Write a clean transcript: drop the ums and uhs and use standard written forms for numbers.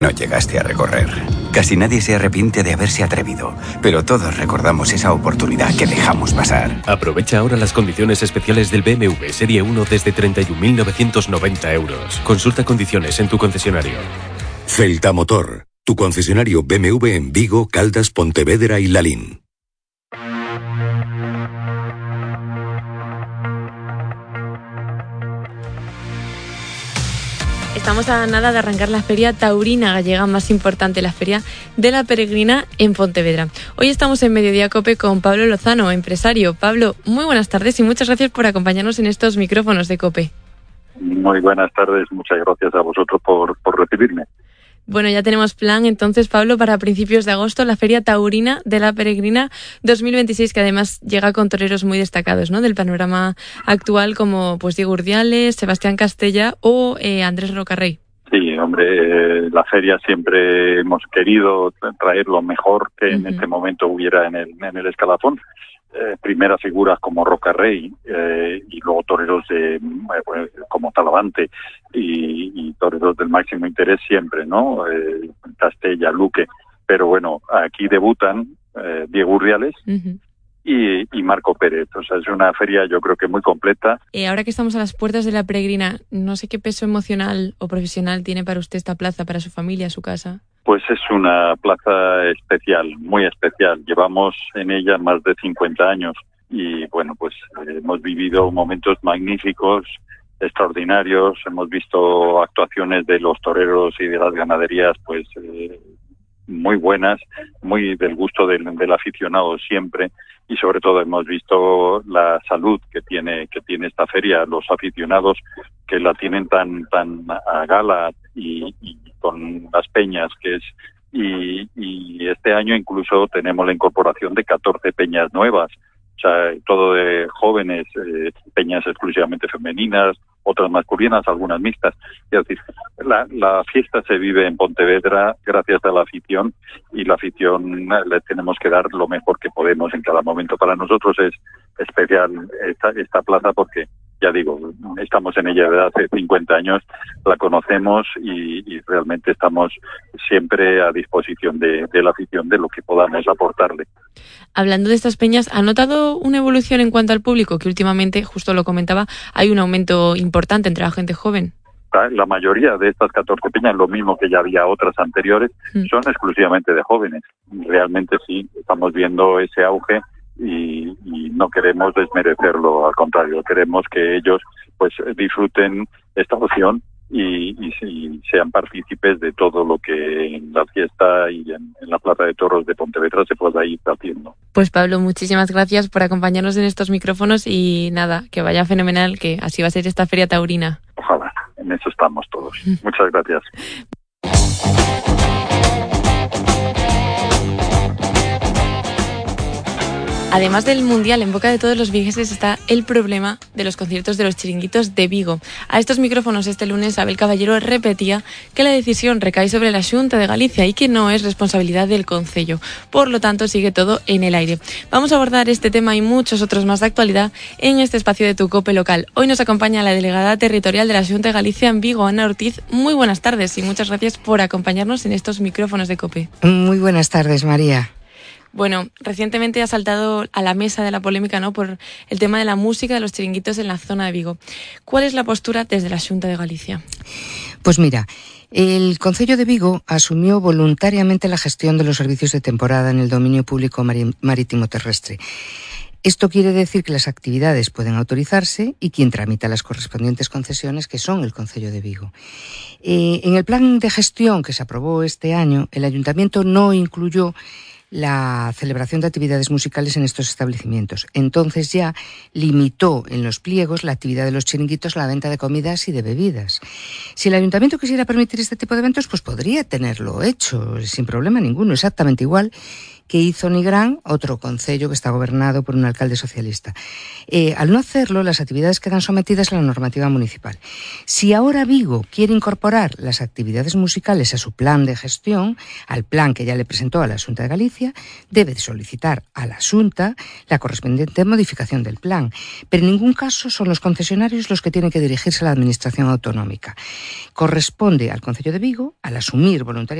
No llegaste a recorrer. Casi nadie se arrepiente de haberse atrevido, pero todos recordamos esa oportunidad que dejamos pasar. Aprovecha ahora las condiciones especiales del BMW Serie 1 desde 31.990 euros. Consulta condiciones en tu concesionario. Celta Motor, tu concesionario BMW en Vigo, Caldas, Pontevedra y Lalín. Estamos a nada de arrancar la Feria Taurina Gallega más importante, la Feria de la Peregrina en Pontevedra. Hoy estamos en Mediodía Cope con Pablo Lozano, empresario. Pablo, muy buenas tardes y muchas gracias por acompañarnos en estos micrófonos de Cope. Muy buenas tardes, muchas gracias a vosotros por recibirme. Bueno, ya tenemos plan entonces, Pablo, para principios de agosto, la Feria Taurina de la Peregrina 2026, que además llega con toreros muy destacados, ¿no?, del panorama actual, como pues Diego Urdiales, Sebastián Castella o Andrés Rocarrey. Sí, hombre, la feria siempre hemos querido traer lo mejor que en este momento hubiera en el escalafón. Primeras figuras como Rocarrey y luego toreros como Talavante y toreros del máximo interés siempre, ¿no? Castella, Luque, pero bueno, aquí debutan Diego Urdiales y Marco Pérez. O sea, es una feria yo creo que muy completa. Ahora que estamos a las puertas de la Peregrina, no sé qué peso emocional o profesional tiene para usted esta plaza, para su familia, su casa. Pues es una plaza especial, muy especial. Llevamos en ella más de 50 años y bueno, pues hemos vivido momentos magníficos, extraordinarios. Hemos visto actuaciones de los toreros y de las ganaderías pues muy buenas, muy del gusto del aficionado siempre, y sobre todo hemos visto la salud que tiene esta feria, los aficionados que la tienen tan a gala y con las peñas que es, y este año incluso tenemos la incorporación de 14 peñas nuevas, o sea, todo de jóvenes, peñas exclusivamente femeninas, otras masculinas, algunas mixtas. Es decir, la fiesta se vive en Pontevedra gracias a la afición, y la afición le tenemos que dar lo mejor que podemos en cada momento. Para nosotros es especial esta plaza porque, ya digo, estamos en ella desde hace 50 años, la conocemos y realmente estamos siempre a disposición de la afición de lo que podamos aportarle. Hablando de estas peñas, ¿ha notado una evolución en cuanto al público? Que últimamente, justo lo comentaba, hay un aumento importante entre la gente joven. La mayoría de estas 14 peñas, lo mismo que ya había otras anteriores, son exclusivamente de jóvenes. Realmente sí, estamos viendo ese auge y no queremos desmerecerlo, al contrario, queremos que ellos pues disfruten esta opción y sean partícipes de todo lo que en la fiesta y en la Plaza de Toros de Pontevedra se pueda ir haciendo. Pues Pablo, muchísimas gracias por acompañarnos en estos micrófonos y nada, que vaya fenomenal, que así va a ser esta Feria Taurina. Ojalá, en eso estamos todos. Muchas gracias. Además del Mundial, en boca de todos los vigueses está el problema de los conciertos de los chiringuitos de Vigo. A estos micrófonos este lunes Abel Caballero repetía que la decisión recae sobre la Xunta de Galicia y que no es responsabilidad del Concello. Por lo tanto, sigue todo en el aire. Vamos a abordar este tema y muchos otros más de actualidad en este espacio de Tu Cope Local. Hoy nos acompaña la delegada territorial de la Xunta de Galicia en Vigo, Ana Ortiz. Muy buenas tardes y muchas gracias por acompañarnos en estos micrófonos de Cope. Muy buenas tardes, María. Bueno, recientemente ha saltado a la mesa de la polémica, ¿no?, por el tema de la música de los chiringuitos en la zona de Vigo. ¿Cuál es la postura desde la Xunta de Galicia? Pues mira, el Concello de Vigo asumió voluntariamente la gestión de los servicios de temporada en el dominio público marítimo terrestre. Esto quiere decir que las actividades pueden autorizarse y quien tramita las correspondientes concesiones, que son el Concello de Vigo. En el plan de gestión que se aprobó este año, el Ayuntamiento no incluyó la celebración de actividades musicales en estos establecimientos. Entonces ya limitó en los pliegos la actividad de los chiringuitos a la venta de comidas y de bebidas. Si el Ayuntamiento quisiera permitir este tipo de eventos, pues podría tenerlo hecho sin problema ninguno, exactamente igual que hizo Nigrán, otro concello que está gobernado por un alcalde socialista. Al no hacerlo, las actividades quedan sometidas a la normativa municipal. Si ahora Vigo quiere incorporar las actividades musicales a su plan de gestión, al plan que ya le presentó a la Xunta de Galicia, debe de solicitar a la Xunta la correspondiente modificación del plan. Pero en ningún caso son los concesionarios los que tienen que dirigirse a la administración autonómica. Corresponde al Concello de Vigo, al asumir voluntariamente